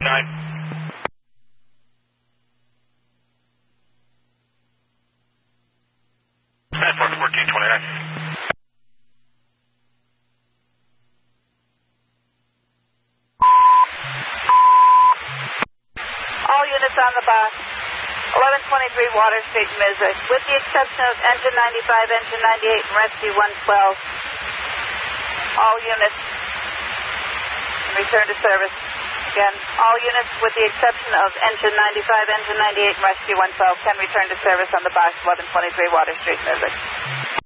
Transport 1429. All units on the bus. 1123 Water Street, Mizzou. With the exception of engine 95, engine 98, and rescue 112. All units return to service. Again, all units with the exception of engine 95, engine 98, and rescue 112 can return to service on the box 1123 Water Street, Mizzou.